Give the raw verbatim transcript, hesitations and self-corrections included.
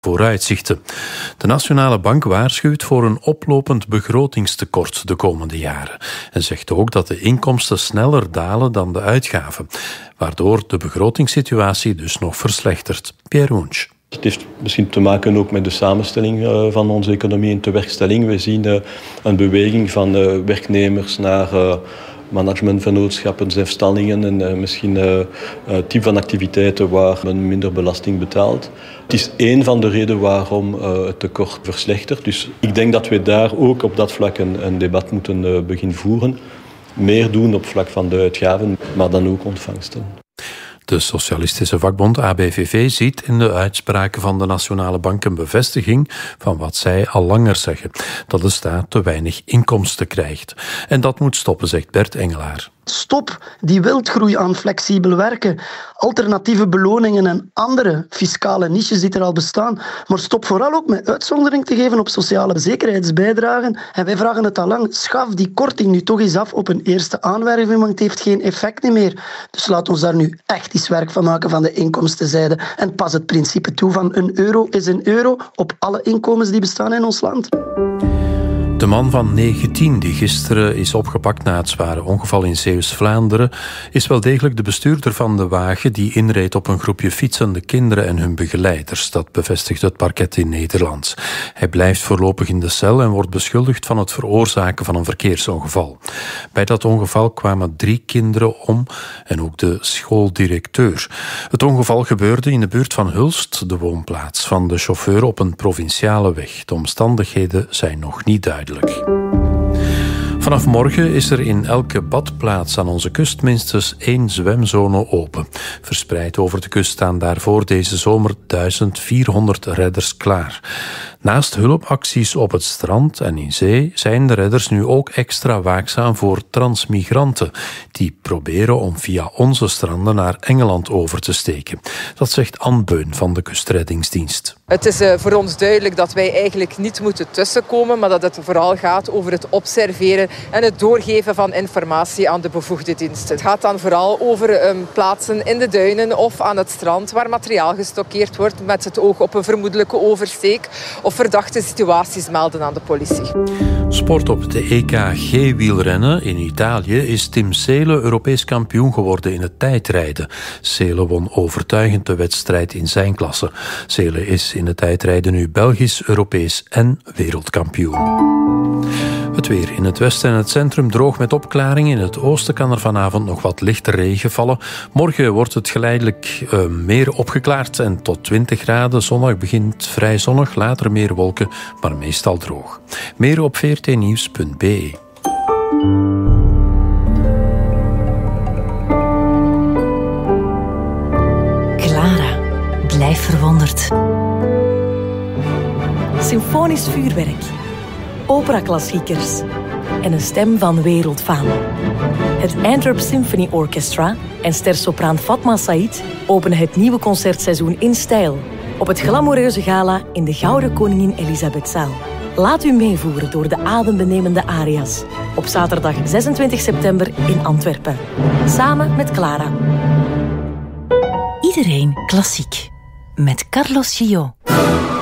vooruitzichten. De Nationale Bank waarschuwt voor een oplopend begrotingstekort de komende jaren en zegt ook dat de inkomsten sneller dalen dan de uitgaven, waardoor de begrotingssituatie dus nog verslechtert. Pierre Wunsch. Het heeft misschien te maken ook met de samenstelling van onze economie en tewerkstelling. We zien een beweging van werknemers naar managementvennootschappen, zelfstandigen en misschien een type van activiteiten waar men minder belasting betaalt. Het is één van de redenen waarom het tekort verslechtert. Dus ik denk dat we daar ook op dat vlak een, een debat moeten beginnen voeren. Meer doen op vlak van de uitgaven, maar dan ook ontvangsten. De socialistische vakbond A B V V ziet in de uitspraken van de Nationale Bank een bevestiging van wat zij al langer zeggen: dat de staat te weinig inkomsten krijgt. En dat moet stoppen, zegt Bert Engelaar. Stop die wildgroei aan flexibel werken, alternatieve beloningen en andere fiscale niches die er al bestaan. Maar stop vooral ook met uitzondering te geven op sociale zekerheidsbijdragen. En wij vragen het al lang, schaf die korting nu toch eens af op een eerste aanwerving, want het heeft geen effect meer. Dus laat ons daar nu echt eens werk van maken van de inkomstenzijde. En pas het principe toe van een euro is een euro op alle inkomens die bestaan in ons land. De man van negentien, die gisteren is opgepakt na het zware ongeval in Zeeuws-Vlaanderen, is wel degelijk de bestuurder van de wagen die inreed op een groepje fietsende kinderen en hun begeleiders. Dat bevestigt het parket in Nederland. Hij blijft voorlopig in de cel en wordt beschuldigd van het veroorzaken van een verkeersongeval. Bij dat ongeval kwamen drie kinderen om en ook de schooldirecteur. Het ongeval gebeurde in de buurt van Hulst, de woonplaats van de chauffeur op een provinciale weg. De omstandigheden zijn nog niet duidelijk. Vanaf morgen is er in elke badplaats aan onze kust minstens één zwemzone open. Verspreid over de kust staan daarvoor deze zomer duizend vierhonderd redders klaar. Naast hulpacties op het strand en in zee zijn de redders nu ook extra waakzaam voor transmigranten die proberen om via onze stranden naar Engeland over te steken. Dat zegt Anne Beun van de Kustreddingsdienst. Het is uh, voor ons duidelijk dat wij eigenlijk niet moeten tussenkomen, maar dat het vooral gaat over het observeren en het doorgeven van informatie aan de bevoegde dienst. Het gaat dan vooral over um, plaatsen in de duinen of aan het strand waar materiaal gestockeerd wordt met het oog op een vermoedelijke oversteek of verdachte situaties melden aan de politie. Sport op de E K G-wielrennen in Italië is Tim Seelen Europees kampioen geworden in het tijdrijden. Seelen won overtuigend de wedstrijd in zijn klasse. Seelen is in het tijdrijden nu Belgisch, Europees en wereldkampioen. Het weer in het westen en het centrum droog met opklaringen. In het oosten kan er vanavond nog wat lichte regen vallen. Morgen wordt het geleidelijk uh, meer opgeklaard en tot twintig graden. Zondag begint vrij zonnig, later meer wolken, maar meestal droog. Meer op v r t nieuws punt b e. Clara, blijf verwonderd. Symfonisch vuurwerk, operaklassiekers en een stem van wereldfaam. Het Antwerp Symphony Orchestra en stersopraan Fatma Said openen het nieuwe concertseizoen in stijl op het glamoureuze gala in de Gouden Koningin Elisabethzaal. Laat u meevoeren door de adembenemende aria's op zaterdag zesentwintig september in Antwerpen. Samen met Clara. Iedereen klassiek. Met Carlos Gillot.